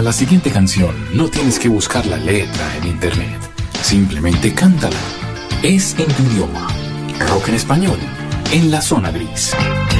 la siguiente canción no tienes que buscar la letra en internet. Simplemente cántala. Es en tu idioma. Rock en español, en la zona gris.